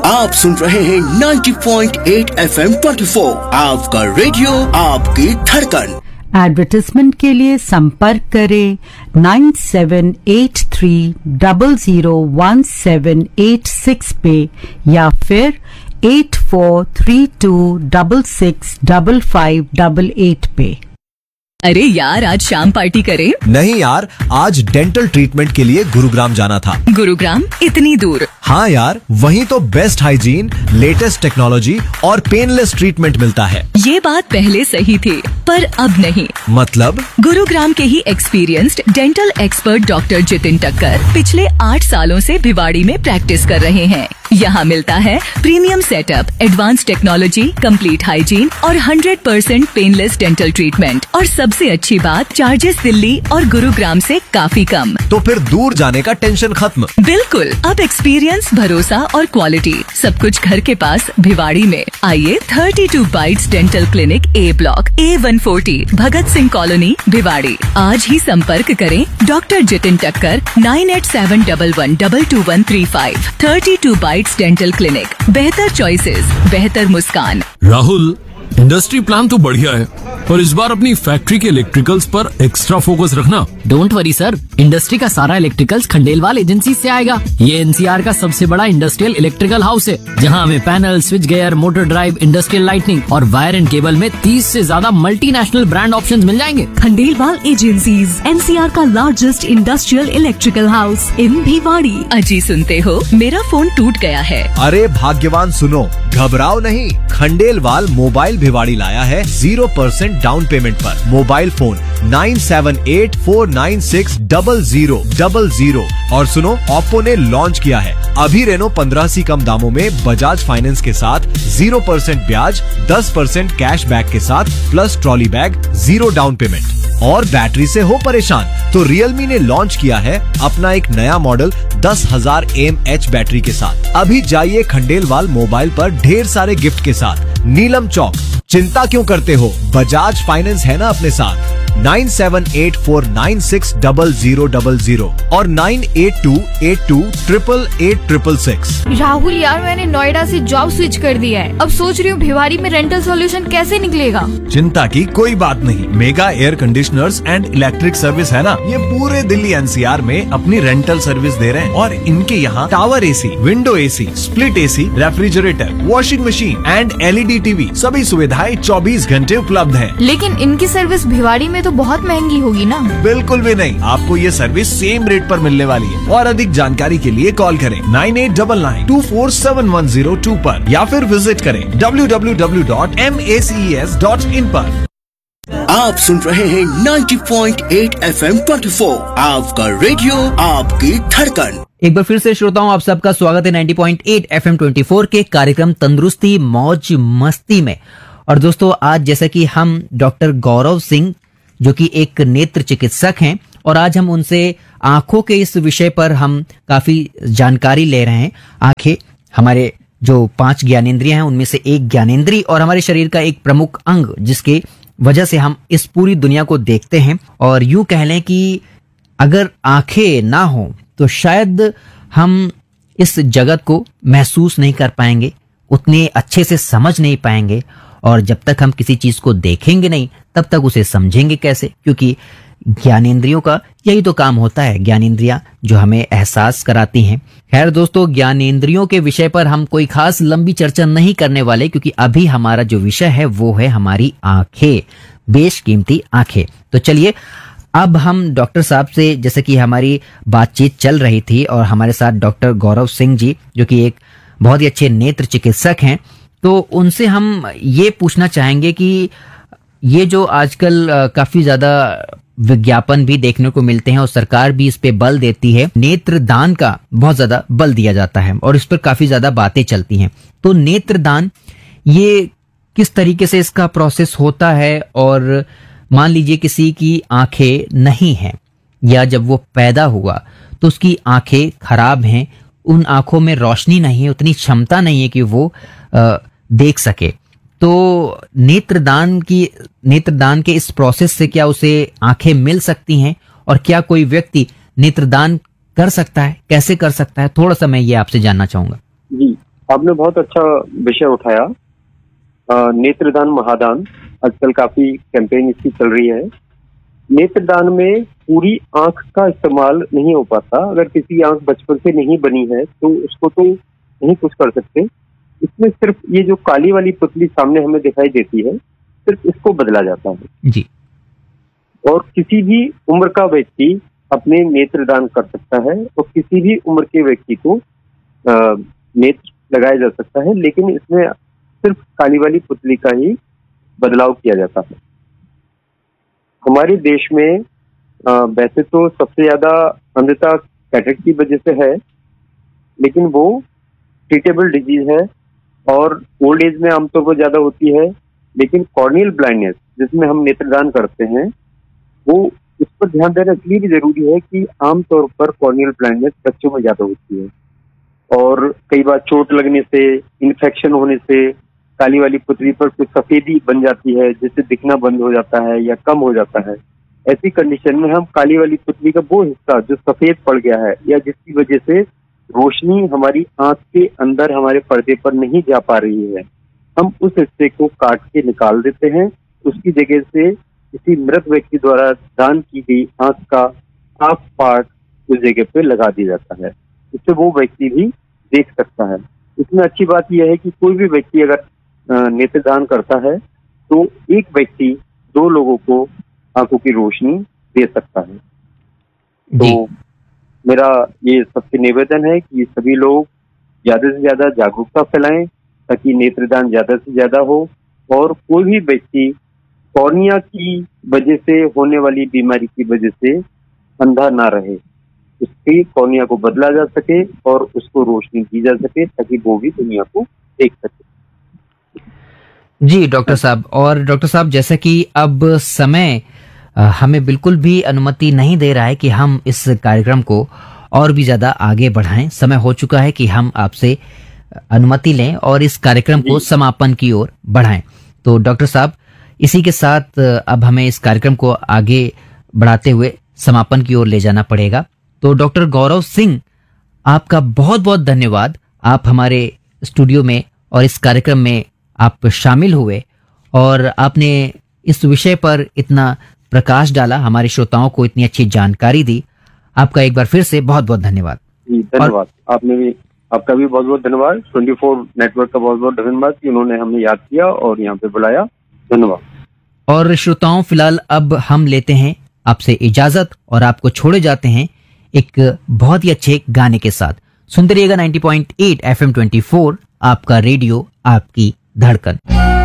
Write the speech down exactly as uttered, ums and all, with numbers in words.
आप सुन रहे हैं नब्बे पॉइंट आठ एफ एम चौबीस, आपका रेडियो आपकी धड़कन। एडवर्टाइजमेंट के लिए संपर्क करें nine seven eight three double zero one seven eight six पे या फिर eight four three to double six double five double eight पे। अरे यार, आज शाम पार्टी करें? नहीं यार, आज डेंटल ट्रीटमेंट के लिए गुरुग्राम जाना था। गुरुग्राम? इतनी दूर? हाँ यार, वहीं तो बेस्ट हाइजीन, लेटेस्ट टेक्नोलॉजी और पेनलेस ट्रीटमेंट मिलता है। ये बात पहले सही थी, पर अब नहीं। मतलब? गुरुग्राम के ही experienced dental expert doctor Jitin टक्कर पिछले आठ सालों से भिवाड़ी में प्रैक्टिस कर रहे हैं। यहाँ मिलता है premium setup, advance technology, complete hygiene और hundred percent painless dental treatment. और सबसे अच्छी बात, चार्जेस दिल्ली और गुरुग्राम से काफी कम। तो फिर दूर जाने का टेंशन खत्म। बिल्कुल, अब एक्सपीरियंस, भरोसा और क्वालिटी सब कुछ घर के पास भिवाड़ी में। आइए, thirty two bytes dental clinic, ए ब्लॉक, ए one forty, Bhagat Singh colony, Bhiwadi. आज ही संपर्क करें डॉक्टर जितिन टक्कर nine eight seven double one double two one three five. Thirty two bytes dental clinic, बेहतर चॉइसेस, बेहतर मुस्कान। राहुल, इंडस्ट्री प्लान तो बढ़िया है, पर इस बार अपनी फैक्ट्री के इलेक्ट्रिकल्स पर एक्स्ट्रा फोकस रखना। डोंट वरी सर, इंडस्ट्री का सारा इलेक्ट्रिकल्स खंडेलवाल एजेंसी से आएगा। ये एनसीआर का सबसे बड़ा इंडस्ट्रियल इलेक्ट्रिकल हाउस है, जहां हमें panel, switch gear, motor drive, industrial lightning और वायर एंड केबल में तीस से ज्यादा मल्टीनेशनल ब्रांड ऑप्शंस मिल जाएंगे। खंडेलवाल एजेंसीज, एनसीआर का largest industrial electrical house in Bhiwadi. अजी सुनते हो, मेरा फोन टूट गया है। अरे भाग्यवान सुनो, घबराओ नहीं, खंडेलवाल मोबाइल भिवाड़ी लाया है जीरो परसेंट डाउन पेमेंट पर। Mobile phone nine seven eight four nine six double zero double zero. और सुनो, ओप्पो ने लॉन्च किया है अभी रेनो पंद्रह सी कम दामों में बजाज फाइनेंस के साथ जीरो परसेंट ब्याज, दस परसेंट कैश बैक के साथ plus trolley bag, zero down payment. और बैटरी से हो परेशान तो रियलमी ने लॉन्च किया है अपना एक नया मॉडल दस हजार एम एच बैटरी के साथ। अभी जाइए खंडेलवाल मोबाइल पर ढेर सारे गिफ्ट के साथ। नीलम चौक, चिंता क्यों करते हो, बजाज फाइनेंस है ना अपने साथ। Nine seven eight four nine six double zero double zero और nine eight to eight to triple eight triple six. Rahul यार, मैंने नोएडा से जॉब स्विच कर दिया है। अब सोच रही हूँ भिवाड़ी में रेंटल सॉल्यूशन कैसे निकलेगा। चिंता की कोई बात नहीं, mega air conditioners and electric service है ना, ये पूरे दिल्ली एनसीआर में अपनी रेंटल सर्विस दे रहे हैं। और इनके यहाँ tower AC, window AC, split AC, refrigerator, washing machine and LED TV, सभी सुविधाएं चौबीस घंटे उपलब्ध है। लेकिन इनकी सर्विस भिवाड़ी में तो बहुत महंगी होगी ना। बिल्कुल भी नहीं, आपको ये सर्विस सेम रेट पर मिलने वाली है। और अधिक जानकारी के लिए कॉल करें nine eight double nine to four seven one zero to पर या फिर विजिट करें W W W dot M A C S dot in पर। आप सुन रहे हैं नब्बे पॉइंट आठ एफ एम चौबीस, आपका रेडियो आपकी धड़कन। एक बार फिर से श्रोताओं, आप सबका स्वागत है नब्बे पॉइंट आठ एफ एम चौबीस के कार्यक्रम तंदुरुस्ती मौज मस्ती में। और दोस्तों, आज जैसा कि हम डॉक्टर गौरव सिंह, जो कि एक नेत्र चिकित्सक हैं, और आज हम उनसे आंखों के इस विषय पर हम काफी जानकारी ले रहे हैं। आंखें हमारे जो पांच ज्ञानेंद्रियां हैं उनमें से एक ज्ञानेंद्रिय और हमारे शरीर का एक प्रमुख अंग, जिसके वजह से हम इस पूरी दुनिया को देखते हैं। और यूं कह लें कि अगर आंखें ना हो तो शायद हम इस जगत को महसूस नहीं कर पाएंगे, उतने अच्छे से समझ नहीं पाएंगे। और जब तक हम किसी चीज को देखेंगे नहीं, तब तक उसे समझेंगे कैसे, क्योंकि ज्ञानेंद्रियों का यही तो काम होता है, ज्ञानेंद्रियां जो हमें एहसास कराती हैं। खैर दोस्तों, ज्ञानेंद्रियों के विषय पर हम कोई खास लंबी चर्चा नहीं करने वाले, क्योंकि अभी हमारा जो विषय है वो है हमारी आंखें, बेशकीमती आंखें। तो चलिए, अब हम डॉक्टर साहब से, जैसे कि हमारी बातचीत चल रही थी, और हमारे साथ डॉक्टर गौरव सिंह जी, जो कि एक बहुत ही अच्छे नेत्र चिकित्सक हैं, तो उनसे हम ये पूछना चाहेंगे कि ये जो आजकल काफी ज्यादा विज्ञापन भी देखने को मिलते हैं और सरकार भी इस पे बल देती है, नेत्रदान का बहुत ज्यादा बल दिया जाता है और इस पर काफी ज्यादा बातें चलती हैं। तो नेत्रदान, ये किस तरीके से इसका प्रोसेस होता है? और मान लीजिए किसी की आंखें नहीं हैं, या जब वो पैदा हुआ तो उसकी आंखें खराब हैं, उन आंखों में रोशनी नहीं है, उतनी क्षमता नहीं है कि वो आ, देख सके, तो नेत्रदान की नेत्रदान के इस प्रोसेस से क्या उसे आंखें मिल सकती हैं? और क्या कोई व्यक्ति नेत्रदान कर सकता है, कैसे कर सकता है? थोड़ा सा मैं ये आपसे जानना चाहूंगा। जी, आपने बहुत अच्छा विषय उठाया। अ, नेत्रदान महादान, आजकल काफी कैंपेन इसकी चल रही है। नेत्रदान में पूरी आंख का इस्तेमाल नहीं हो पाता। अगर किसी आंख बचपन से नहीं बनी है तो उसको तो नहीं कुछ कर सकते। इसमें सिर्फ ये जो काली वाली पुतली सामने हमें दिखाई देती है, सिर्फ इसको बदला जाता है जी। और किसी भी उम्र का व्यक्ति अपने नेत्रदान कर सकता है और किसी भी उम्र के व्यक्ति को अ, नेत्र लगाया जा सकता है, लेकिन इसमें सिर्फ काली वाली पुतली का ही बदलाव किया जाता है। हमारे देश में अ, वैसे तो सबसे ज्यादा अंधता कैटरेक्ट की वजह से है, लेकिन वो ट्रीटेबल डिजीज है और ओल्ड एज में आमतौर पर ज्यादा होती है। लेकिन कॉर्नियल ब्लाइंडनेस जिसमें हम नेत्रदान करते हैं, वो इस पर ध्यान देना इसलिए भी जरूरी है कि आमतौर पर कॉर्नियल ब्लाइंडनेस बच्चों में ज्यादा होती है और कई बार चोट लगने से, इन्फेक्शन होने से काली वाली पुतली पर कुछ सफेदी बन जाती है, जिससे दिखना बंद हो जाता है या कम हो जाता है। ऐसी कंडीशन में हम काली वाली पुतली का वो हिस्सा जो सफेद पड़ गया है या जिसकी वजह से रोशनी हमारी आंख के अंदर हमारे पर्दे पर नहीं जा पा रही है, हम उस हिस्से को काट के निकाल देते हैं। उसकी जगह से किसी मृत व्यक्ति द्वारा दान की गई आंख का हाफ पार्ट उस जगह पे लगा दिया जाता है, इससे वो व्यक्ति भी देख सकता है। इसमें अच्छी बात यह है कि कोई भी व्यक्ति अगर नेत्रदान करता है तो एक व्यक्ति दो लोगों को आंखों की रोशनी दे सकता है। तो मेरा ये सबसे निवेदन है कि सभी लोग ज्यादा से ज्यादा जागरूकता फैलाएं ताकि नेत्रदान ज्यादा से ज्यादा हो और कोई भी व्यक्ति कॉर्निया की वजह से होने वाली बीमारी की वजह से अंधा ना रहे, उसकी कॉर्निया को बदला जा सके और उसको रोशनी दी जा सके ताकि वो भी दुनिया को देख सके। जी डॉक्टर साहब, और डॉक्टर साहब जैसा कि अब समय हमें बिल्कुल भी अनुमति नहीं दे रहा है कि हम इस कार्यक्रम को और भी ज्यादा आगे बढ़ाएं। समय हो चुका है कि हम आपसे अनुमति लें और इस कार्यक्रम को समापन की ओर बढ़ाएं। तो डॉक्टर साहब, इसी के साथ अब हमें इस कार्यक्रम को आगे बढ़ाते हुए समापन की ओर ले जाना पड़ेगा। तो डॉक्टर गौरव सिंह, आपका बहुत बहुत धन्यवाद। आप हमारे स्टूडियो में और इस कार्यक्रम में आप शामिल हुए और आपने इस विषय पर इतना प्रकाश डाला, हमारे श्रोताओं को इतनी अच्छी जानकारी दी। आपका एक बार फिर से बहुत बहुत धन्यवाद। जी धन्यवाद। आपने भी, आपका भी बहुत बहुत धन्यवाद। ट्वेंटी फोर नेटवर्क का बहुत बहुत धन्यवाद कि उन्होंने हमें याद किया और यहाँ पे बुलाया। धन्यवाद। और श्रोताओं, फिलहाल अब हम लेते हैं आपसे इजाजत और आपको छोड़े जाते हैं एक बहुत ही अच्छे गाने के साथ। सुनते रहिएगा ninety point eight F M twenty four, आपका रेडियो, आपकी धड़कन।